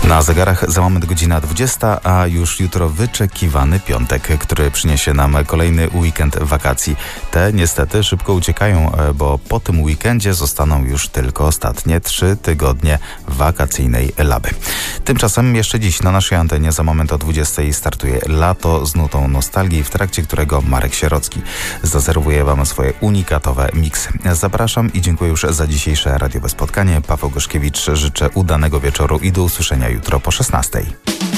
Na zegarach za moment godzina 20, a już jutro wyczekiwany piątek, który przyniesie nam kolejny weekend wakacji. Te niestety szybko uciekają, bo po tym weekendzie zostaną już tylko ostatnie 3 tygodnie wakacyjnej laby. Tymczasem jeszcze dziś na naszej antenie za moment o 20 startuje Lato z nutą nostalgii, w trakcie którego Marek Sierocki zazerwuje Wam swoje unikatowe miksy. Zapraszam i dziękuję już za dzisiejsze radiowe spotkanie. Paweł Goszkiewicz, życzę udanego wieczoru i do usłyszenia jutro po 16.